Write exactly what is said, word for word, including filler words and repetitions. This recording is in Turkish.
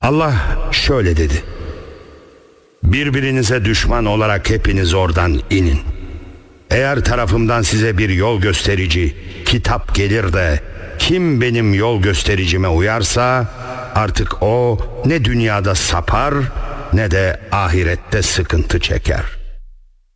Allah şöyle dedi: birbirinize düşman olarak hepiniz oradan inin. Eğer tarafımdan size bir yol gösterici, kitap gelir de kim benim yol göstericime uyarsa artık o ne dünyada sapar ne de ahirette sıkıntı çeker.